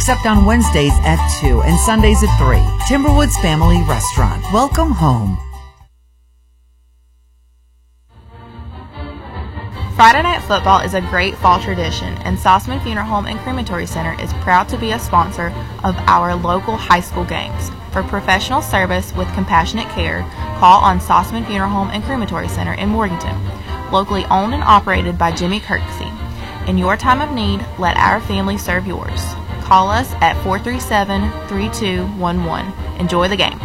except on Wednesdays at 2 and Sundays at 3. Timberwoods Family Restaurant. Welcome home. Friday Night Football is a great fall tradition, and Sossaman Funeral Home and Crematory Center is proud to be a sponsor of our local high school games. For professional service with compassionate care, call on Sossaman Funeral Home and Crematory Center in Morganton. Locally owned and operated by Jimmy Kirksey. In your time of need, let our family serve yours. Call us at 437-3211. Enjoy the game.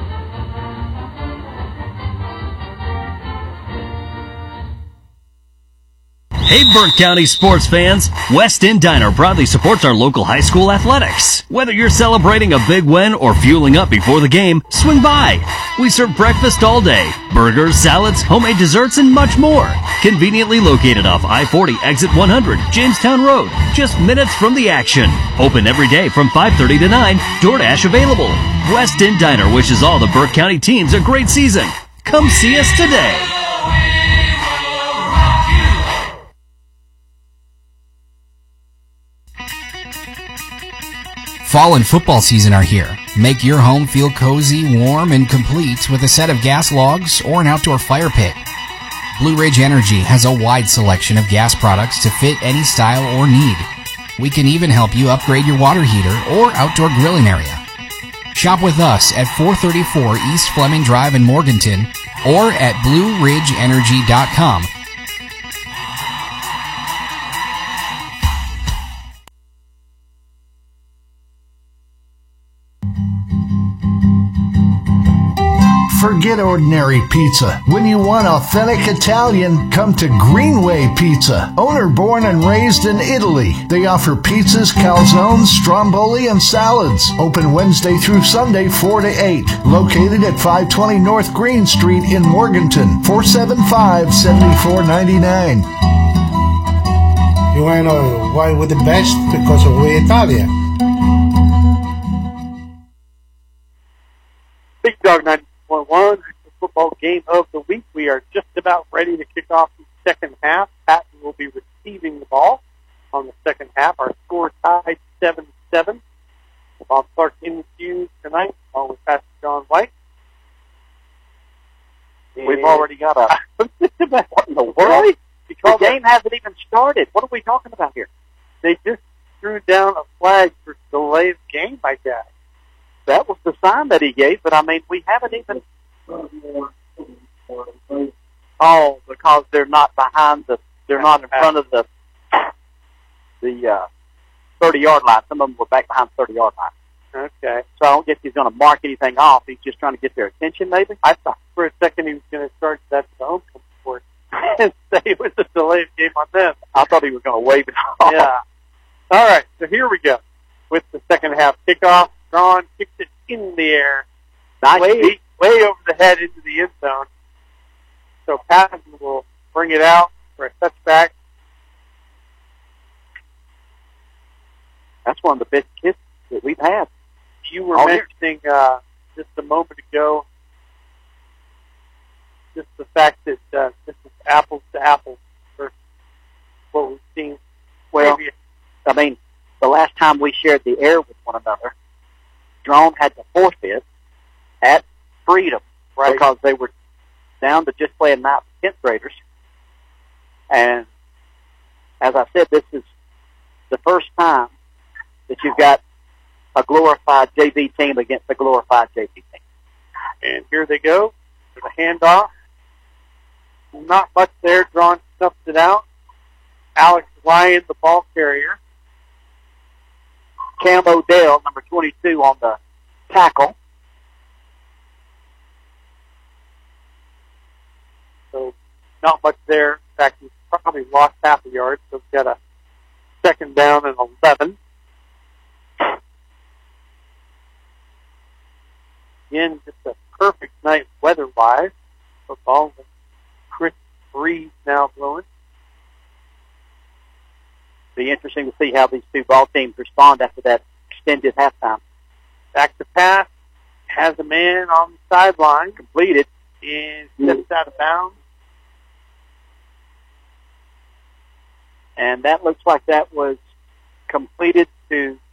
Hey, Burke County sports fans, West End Diner proudly supports our local high school athletics. Whether you're celebrating a big win or fueling up before the game, swing by. We serve breakfast all day, burgers, salads, homemade desserts, and much more. Conveniently located off I-40 exit 100, Jamestown Road, just minutes from the action. Open every day from 5:30 to 9, DoorDash available. West End Diner wishes all the Burke County teams a great season. Come see us today. Fall and football season are here. Make your home feel cozy, warm, and complete with a set of gas logs or an outdoor fire pit. Blue Ridge Energy has a wide selection of gas products to fit any style or need. We can even help you upgrade your water heater or outdoor grilling area. Shop with us at 434 East Fleming Drive in Morganton or at BlueRidgeEnergy.com. Forget ordinary pizza. When you want authentic Italian, come to Greenway Pizza. Owner born and raised in Italy. They offer pizzas, calzones, stromboli, and salads. Open Wednesday through Sunday 4 to 8. Located at 520 North Green Street in Morganton. 475-7499. You want to know why we're the best? Because we're Italian. Big Dog 90.1, football game of the week. We are just about ready to kick off the second half. Patton will be receiving the ball on the second half. Our score tied 7-7. Bob Clark in the queue tonight, along with Pastor John White. We've already got a... What in the world? Really? The game hasn't even started. What are we talking about here? They just threw down a flag for delay of game, I guess. That was the sign that he gave, but I mean, we haven't even... Oh, because they're not behind the... They're not in front of the 30-yard line. Some of them were back behind the 30-yard line. Okay. So I don't guess he's going to mark anything off. He's just trying to get their attention, maybe? I thought for a second he was going to charge that to the homecoming court and say it was a delayed game on them. I thought he was going to wave it off. Yeah. All right, so here we go with the second half kickoff. Drawn, kicks it in the air. Nice way over the head into the end zone. So Patton will bring it out for a touchback. That's one of the best kicks that we've had. You were mentioning just a moment ago just the fact that this is apples to apples versus what we've seen. Well, I mean, the last time we shared the air with one another, Drone had to forfeit at Freedom, right? Because they were down to just playing night with 10th graders. And as I said, this is the first time that you've got a glorified JV team against a glorified JV team. And here they go for the handoff. Not much there. Drone snuffs it out. Alex Ryan, the ball carrier. Cam Odell, number 22, on the tackle. So not much there. In fact, he's probably lost half a yard, so he's got a second down and 11. Again, just a perfect night weather-wise. Football with crisp breeze now blowing. Be interesting to see how these two ball teams respond after that extended halftime. Back to pass, has a man on the sideline, completed, and steps out of bounds. And that looks like that was completed to